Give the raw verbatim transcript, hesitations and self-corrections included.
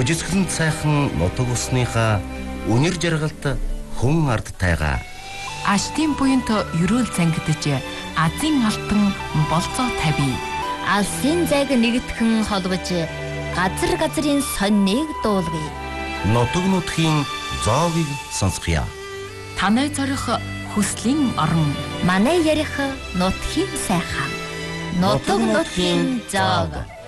Өжисгэлэн сайхан нутаг усныхаа үнэр жаргалт хүн ард тайгаа. Аштын буянт ерөөл зангидж азийн алтан болцоо тавь. Алсын зайг нэгтгэн холбож газар газрын сонныг дуулгая. Нутаг нутгийн зоогийг сонсгоё. Танай зорих хүслийн орон. Манай ярих нутгийн сайхан. Нутаг нутгийн зоог.